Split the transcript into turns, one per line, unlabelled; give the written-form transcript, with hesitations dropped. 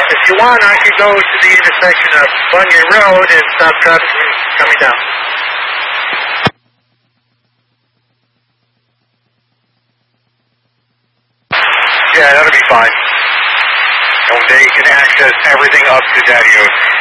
If you want, I can go to the intersection of Bunyan Road and stop traffic from coming down.
Yeah, that'll be fine. And they can access everything up to Daddy O's.